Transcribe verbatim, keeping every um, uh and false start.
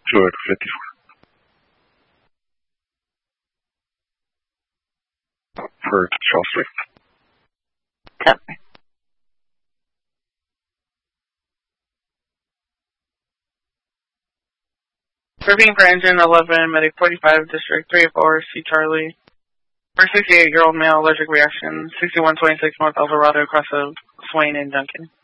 two fifty-four. For Charles Street. Copy. Gripping for engine eleven, medic forty-five, district three oh four, C Charlie. For sixty-eight-year-old male, allergic reaction, sixty-one twenty-six North Eldorado, across of Swain and Duncan.